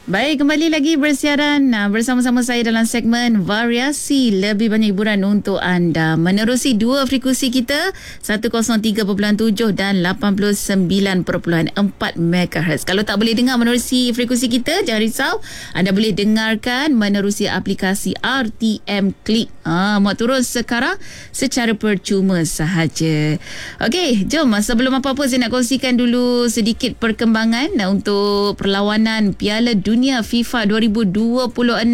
Baik, kembali lagi bersiaran bersama-sama saya dalam segmen Variasi. Lebih banyak hiburan untuk anda. Menerusi dua frekuensi kita, 103.7 dan 89.4 MHz. Kalau tak boleh dengar menerusi frekuensi kita, jangan risau. Anda boleh dengarkan menerusi aplikasi RTM Klik. Muat turun sekarang secara percuma sahaja. Okey, jom. Sebelum apa-apa, saya nak kongsikan dulu sedikit perkembangan untuk perlawanan Piala Dunia FIFA 2026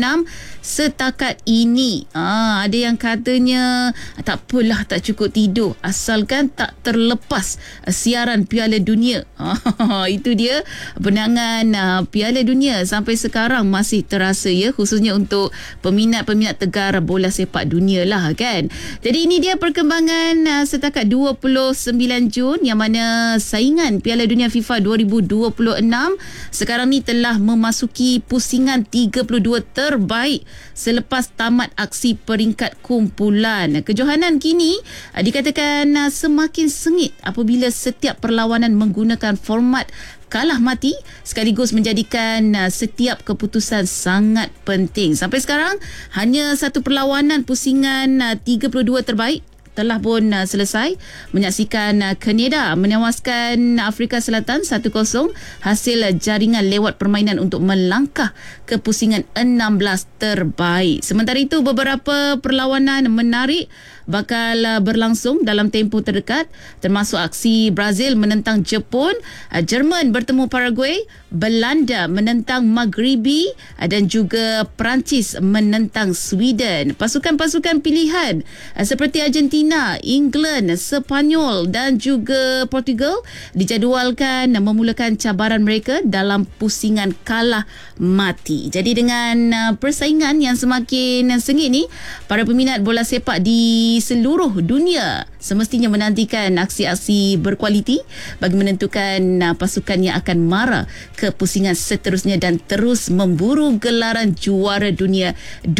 setakat ini. Ada yang katanya tak apalah, tak cukup tidur asalkan tak terlepas siaran Piala Dunia. Itu dia penangan Piala Dunia sampai sekarang masih terasa, ya, khususnya untuk peminat-peminat tegar bola sepak dunia lah, kan. Jadi ini dia perkembangan setakat 29 Jun, yang mana saingan Piala Dunia FIFA 2026 sekarang ni telah memasuki pusingan 32 terbaik selepas tamat aksi peringkat kumpulan. Kejohanan kini dikatakan semakin sengit apabila setiap perlawanan menggunakan format kalah mati, sekaligus menjadikan setiap keputusan sangat penting. Sampai sekarang hanya satu perlawanan pusingan 32 terbaik telah pun selesai, menyaksikan Canada menewaskan Afrika Selatan 1-0 hasil jaringan lewat permainan untuk melangkah ke pusingan 16 terbaik. Sementara itu, beberapa perlawanan menarik bakal berlangsung dalam tempoh terdekat, termasuk aksi Brazil menentang Jepun, Jerman bertemu Paraguay, Belanda menentang Maghribi dan juga Perancis menentang Sweden. Pasukan-pasukan pilihan seperti Argentina, England, Sepanyol dan juga Portugal dijadualkan memulakan cabaran mereka dalam pusingan kalah mati. Jadi dengan persaingan yang semakin sengit ni, para peminat bola sepak di seluruh dunia semestinya menantikan aksi-aksi berkualiti bagi menentukan pasukan yang akan mara ke pusingan seterusnya dan terus memburu gelaran juara dunia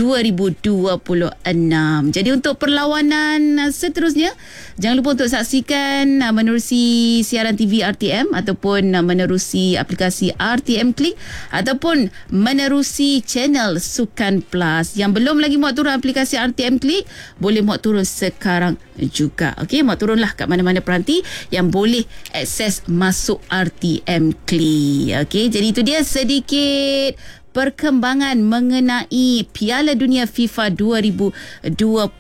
2026. Jadi untuk perlawanan seterusnya, jangan lupa untuk saksikan menerusi siaran TV RTM ataupun menerusi aplikasi RTM Klik ataupun menerusi channel Sukan Plus. Yang belum lagi muat turun aplikasi RTM Klik, boleh muat turun sekarang juga. Okey, muat turunlah kat mana-mana peranti yang boleh akses masuk RTM Klik. Okey, jadi itu dia sedikit perkembangan mengenai Piala Dunia FIFA 2026.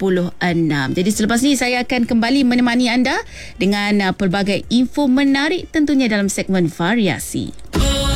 Jadi selepas ni saya akan kembali menemani anda dengan pelbagai info menarik tentunya dalam segmen Variasi.